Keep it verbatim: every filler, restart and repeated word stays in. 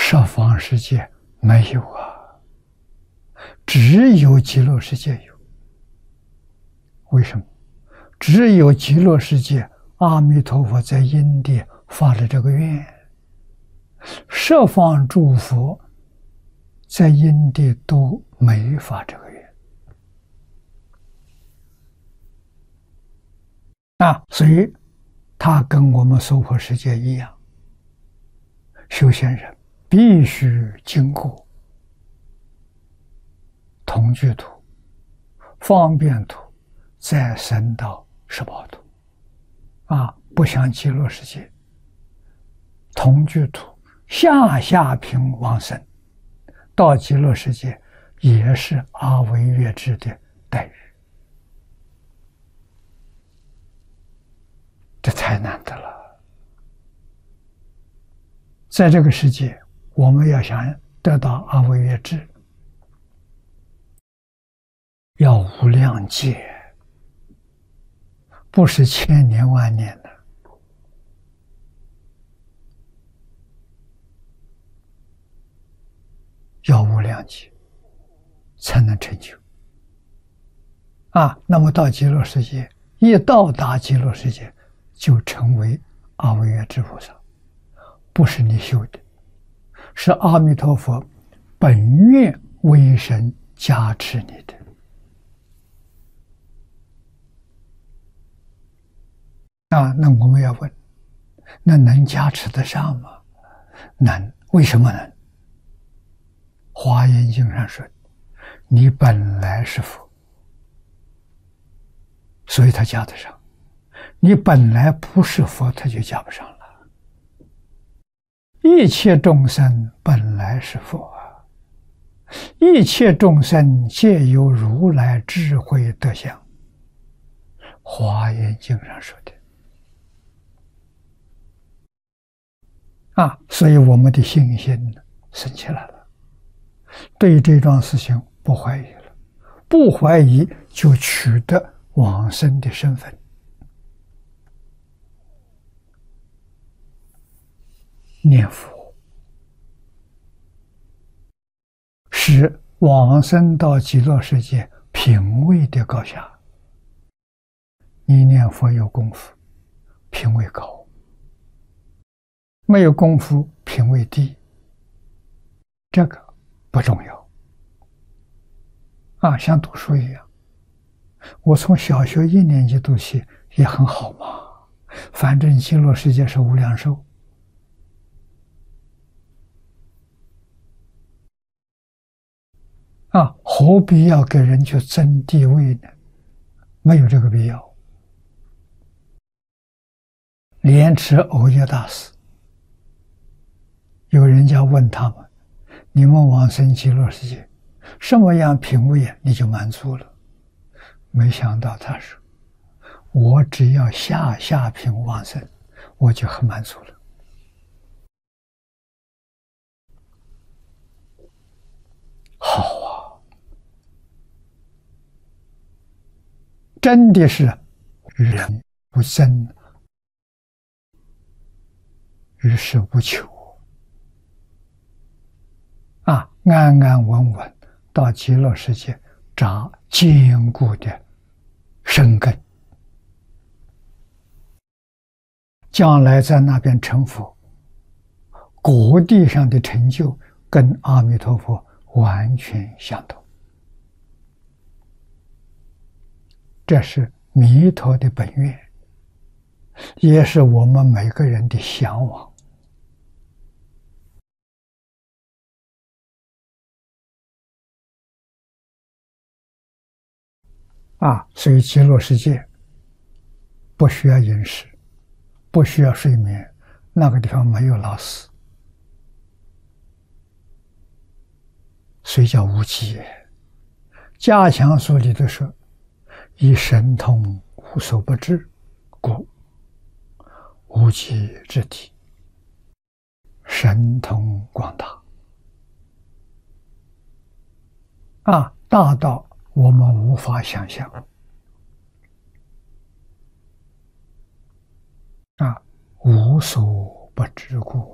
十方世界没有啊，只有极乐世界有。为什么？只有极乐世界，阿弥陀佛在因地发了这个愿，十方诸佛在因地都没发这个愿啊，所以他跟我们娑婆世界一样，修仙人必须经过同居土、方便土，再升到十报土啊，不像极乐世界同居土下下品往生，到极乐世界也是阿惟越致的待遇，这太难得了。在这个世界，我们要想得到阿惟越致，要无量劫，不是千年万年的，要无量劫才能成就啊。那么到极乐世界，一到达极乐世界，就成为阿惟越致菩萨，不是你修的，是阿弥陀佛本愿威神加持你的。啊，那我们要问，那能加持得上吗？能，为什么能？华严经上说，你本来是佛，所以他加得上；你本来不是佛，他就加不上了。一切众生本来是佛啊，一切众生皆有如来智慧德相。华严经上说的。啊，所以我们的信心升起来了，对这桩事情不怀疑了，不怀疑就取得往生的身份。念佛是往生到极乐世界品位的高下。你念佛有功夫，品位高；没有功夫，品位低，这个不重要啊，像读书一样，我从小学一年级读起也很好嘛，反正极乐世界是无量寿啊，何必要给人去争地位呢？没有这个必要。莲池藕益大师，有人家问他们，你们往生极乐世界什么样品位啊，你就满足了？没想到他说，我只要下下品往生，我就很满足了。好啊，真的是人不争，于事无求啊，安安稳稳到极乐世界扎坚固的生根，将来在那边成佛，果地上的成就跟阿弥陀佛完全相同。这是弥陀的本愿，也是我们每个人的向往。啊，所以极乐世界不需要饮食，不需要睡眠，那个地方没有老死，所以叫无极。加强书里头说，以神通无所不至，故无极之体，神通广大啊，大到我们无法想象啊，无所不知故。